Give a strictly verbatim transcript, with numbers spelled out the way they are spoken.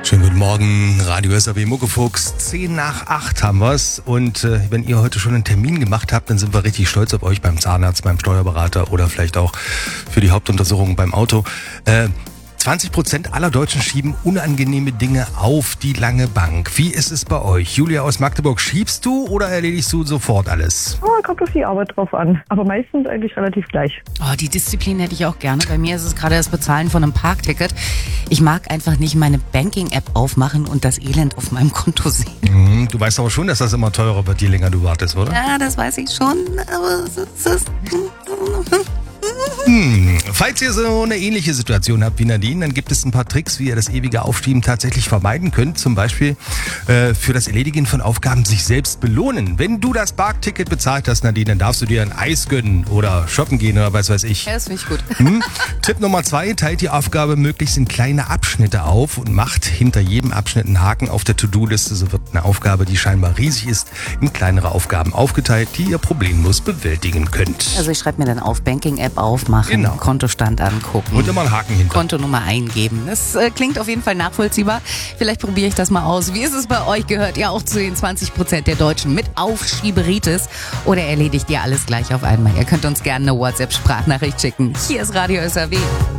Schönen guten Morgen, Radio S A W Muckefuchs. zehn nach acht haben wir's. Und äh, wenn ihr heute schon einen Termin gemacht habt, dann sind wir richtig stolz auf euch beim Zahnarzt, beim Steuerberater oder vielleicht auch für die Hauptuntersuchung beim Auto. Äh, zwanzig Prozent aller Deutschen schieben unangenehme Dinge auf die lange Bank. Wie ist es bei euch? Julia aus Magdeburg, schiebst du oder erledigst du sofort alles? Oh, kommt auf die Arbeit drauf an. Aber meistens eigentlich relativ gleich. Oh, die Disziplin hätte ich auch gerne. Bei mir ist es gerade das Bezahlen von einem Parkticket. Ich mag einfach nicht meine Banking-App aufmachen und das Elend auf meinem Konto sehen. Mhm, du weißt aber schon, dass das immer teurer wird, je länger du wartest, oder? Ja, das weiß ich schon, aber es ist... Hm. Falls ihr so eine ähnliche Situation habt wie Nadine, dann gibt es ein paar Tricks, wie ihr das ewige Aufschieben tatsächlich vermeiden könnt. Zum Beispiel äh, für das Erledigen von Aufgaben sich selbst belohnen. Wenn du das Parkticket bezahlt hast, Nadine, dann darfst du dir ein Eis gönnen oder shoppen gehen oder was weiß ich. Ja, das finde ich gut. Hm? Tipp Nummer zwei, teilt die Aufgabe möglichst in kleine Abschnitte auf und macht hinter jedem Abschnitt einen Haken auf der To-Do-Liste. So wird eine Aufgabe, die scheinbar riesig ist, in kleinere Aufgaben aufgeteilt, die ihr problemlos bewältigen könnt. Also ich schreibe mir dann auf, Banking-App aufmachen, Genau. Kontostand angucken. Und immer einen Haken hinter. Kontonummer eingeben. Das äh, klingt auf jeden Fall nachvollziehbar. Vielleicht probiere ich das mal aus. Wie ist es bei euch? Gehört ihr auch zu den zwanzig Prozent der Deutschen mit Aufschieberitis? Oder erledigt ihr alles gleich auf einmal? Ihr könnt uns gerne eine WhatsApp-Sprachnachricht schicken. Hier ist Radio S A W.